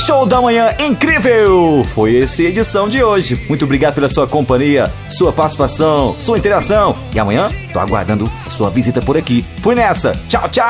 show da manhã incrível! Foi essa a edição de hoje. Muito obrigado pela sua companhia, sua participação, sua interação. E amanhã tô aguardando a sua visita por aqui. Fui nessa. Tchau, tchau!